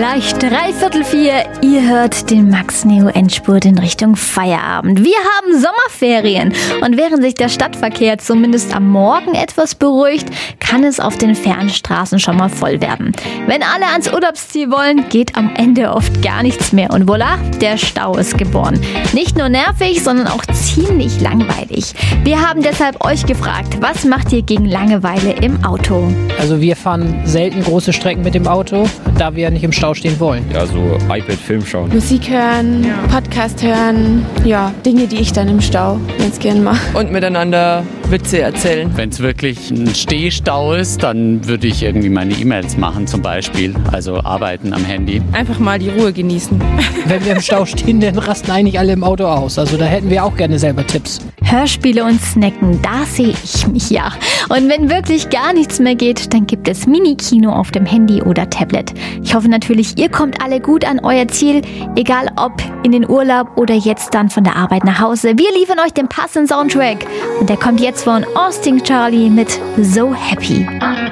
Gleich 3/4. Ihr hört den Max Neo Endspurt in Richtung Feierabend. Wir haben Sommerferien und während sich der Stadtverkehr zumindest am Morgen etwas beruhigt, kann es auf den Fernstraßen schon mal voll werden. Wenn alle ans Urlaubsziel wollen, geht am Ende oft gar nichts mehr und voilà, der Stau ist geboren. Nicht nur nervig, sondern auch ziemlich langweilig. Wir haben deshalb euch gefragt, was macht ihr gegen Langeweile im Auto? Also wir fahren selten große Strecken mit dem Auto, da wir nicht im Stau stehen wollen. Ja, so iPad-Film schauen. Musik hören, Podcast hören, ja, Dinge, die ich dann im Stau ganz gern mache. Und miteinander Witze erzählen. Wenn es wirklich ein Stehstau ist, dann würde ich irgendwie meine E-Mails machen zum Beispiel, also arbeiten am Handy. Einfach mal die Ruhe genießen. Wenn wir im Stau stehen, dann rasten eigentlich alle im Auto aus. Also da hätten wir auch gerne selber Tipps. Hörspiele und Snacken, da sehe ich mich ja. Und wenn wirklich gar nichts mehr geht, dann gibt es Mini-Kino auf dem Handy oder Tablet. Ich hoffe natürlich, ihr kommt alle gut an euer Ziel, egal ob in den Urlaub oder jetzt dann von der Arbeit nach Hause. Wir liefern euch den passenden Soundtrack und der kommt jetzt von Austin Charlie mit So Happy.